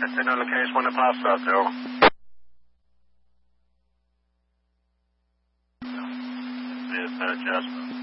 Este no location 1 pass out there. This is Jasper.